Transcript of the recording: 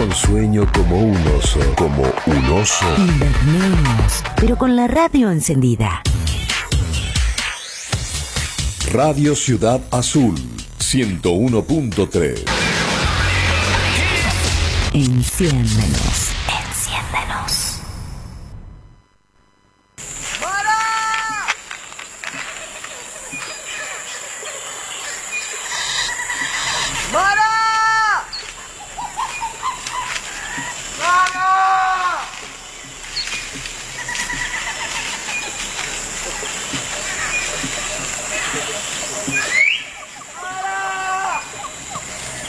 con sueño como un oso, como un oso. Invernemos, pero con la radio encendida. Radio Ciudad Azul, 101.3. Enciéndenos.